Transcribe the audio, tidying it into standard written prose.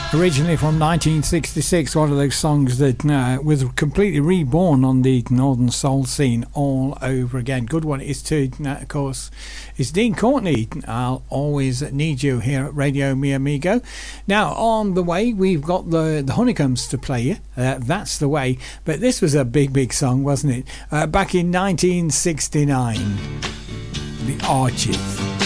Originally from 1966, one of those songs that was completely reborn on the Northern Soul scene all over again. Good one is too, of course, is Dean Courtney. I'll always need you here at Radio Mi Amigo. Now, on the way, we've got the Honeycombs to play you. That's the way. But this was a big song, wasn't it? Back in 1969. The Archies.